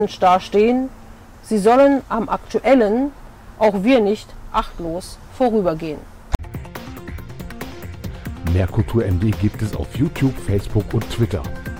dastehen, sie sollen am Aktuellen, auch wir nicht, achtlos vorübergehen. Mehr Kultur MD gibt es auf YouTube, Facebook und Twitter.